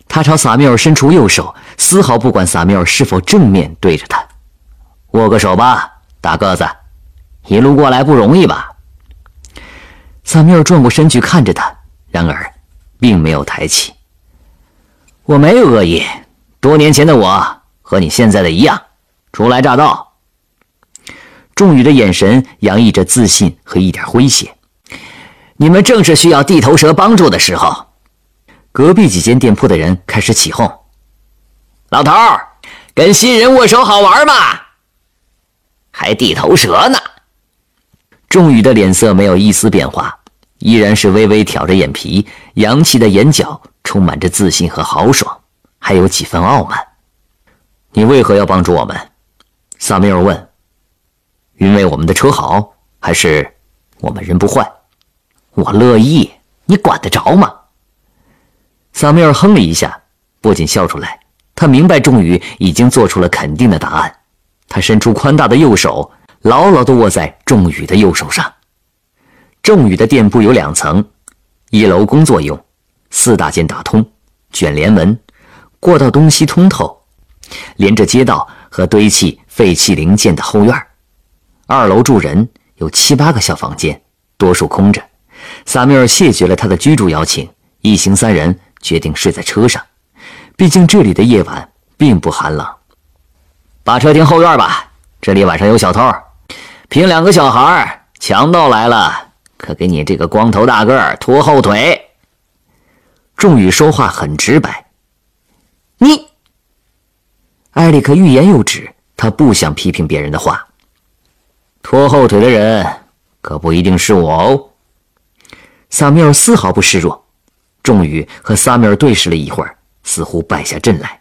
他朝萨缪尔伸出右手，丝毫不管萨缪尔是否正面对着他。握个手吧，大个子，一路过来不容易吧？萨缪尔转过身去看着他，然而并没有抬起。我没有恶意，多年前的我和你现在的一样，初来乍到。仲宇的眼神洋溢着自信和一点诙谐。你们正是需要地头蛇帮助的时候。隔壁几间店铺的人开始起哄：老头儿，跟新人握手好玩吗？还地头蛇呢。仲宇的脸色没有一丝变化，依然是微微挑着眼皮，扬起的眼角充满着自信和豪爽，还有几分傲慢。你为何要帮助我们？萨缪尔问。因为我们的车好，还是我们人不坏？我乐意，你管得着吗？萨缪尔哼了一下，不禁笑出来。他明白仲宇已经做出了肯定的答案。他伸出宽大的右手，牢牢地握在仲宇的右手上。仲宇的店铺有2层，一楼工作用，4大间打通，卷帘门，过道东西通透，连着街道和堆砌废弃零件的后院。2楼住人，有7、8个小房间，多数空着。萨缪尔谢绝了他的居住邀请，一行3人决定睡在车上，毕竟这里的夜晚并不寒冷。把车停后院吧，这里晚上有小偷，凭2个小孩，强盗来了，可给你这个光头大个儿拖后腿。仲宇说话很直白。你，艾利克欲言又止，他不想批评别人的话。拖后腿的人可不一定是我哦。萨缪尔丝毫不示弱。仲宇和萨缪尔对视了一会儿，似乎败下阵来。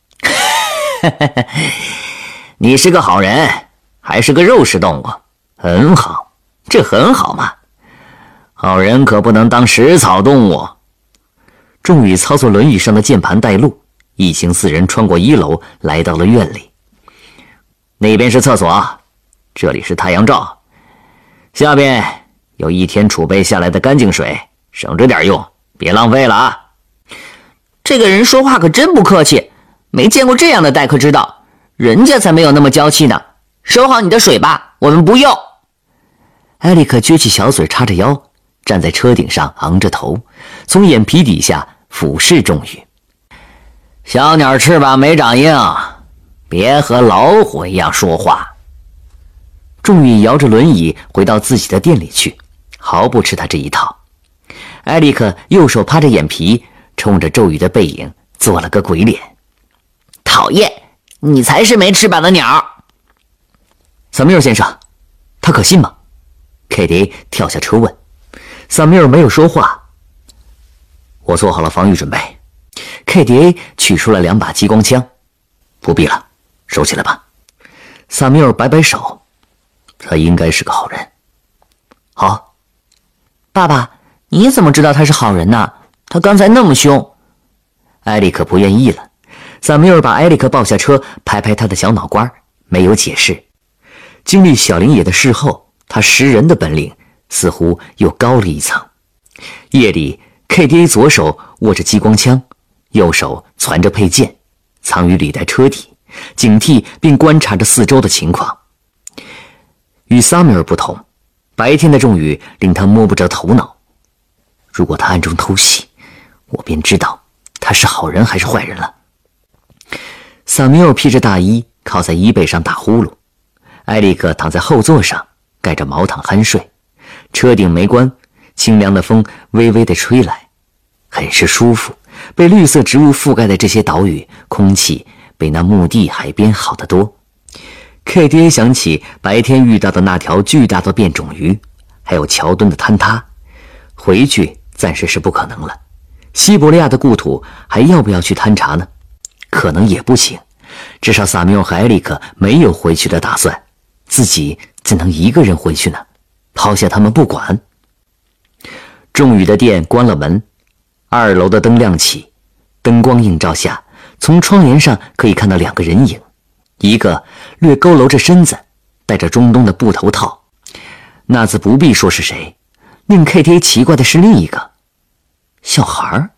你是个好人，还是个肉食动物，很好，这很好嘛。好人可不能当食草动物。仲宇操作轮椅上的键盘带路，一行4人穿过1楼，来到了院里。那边是厕所，这里是太阳罩，下边有1天储备下来的干净水，省着点用，别浪费了啊。 这个人说话可真不客气，没见过这样的待客之道，人家才没有那么娇气呢。收好你的水吧，我们不用。 艾利克撅起小嘴，叉着腰，站在车顶上，昂着头，从眼皮底下俯视仲宇。小鸟翅膀没长硬，别和老虎一样说话。仲宇摇着轮椅回到自己的店里去，毫不吃他这一套。艾利克右手趴着眼皮，冲着仲宇的背影做了个鬼脸。 讨厌，你才是没翅膀的鸟。 萨缪尔先生，他可信吗？凯迪跳下车问。萨缪尔没有说话。我做好了防御准备。凯迪取出了2把激光枪。不必了，收起来吧。萨缪尔摆摆手。他应该是个好人。好。 爸爸，你怎么知道他是好人呢？他刚才那么凶。 艾利克不愿意了。萨缪尔把艾利克抱下车，拍拍他的小脑瓜，没有解释。经历小林野的事后，他识人的本领似乎又高了一层。夜里 KDA 左手握着激光枪，右手攥着配件，藏于履带车底，警惕并观察着四周的情况。与萨米尔不同，白天的仲宇令他摸不着头脑。如果他暗中偷袭，我便知道他是好人还是坏人了。萨米尔披着大衣靠在衣背上打呼噜，艾利克躺在后座上盖着毛毯酣睡，车顶没关，清凉的风微微地吹来，很是舒服。被绿色植物覆盖的这些岛屿，空气比那墓地海边好得多。KDA 想起白天遇到的那条巨大的变种鱼，还有桥墩的坍塌，回去暂时是不可能了。西伯利亚的故土还要不要去探查呢？可能也不行，至少萨缪尔和艾利克没有回去的打算，自己怎能一个人回去呢？抛下他们不管。仲宇的店关了门，2楼的灯亮起，灯光映照下，从窗帘上可以看到2个人影，一个略佝偻着身子，戴着中东的布头套，那自不必说是谁。令 KTA 奇怪的是另一个小孩儿。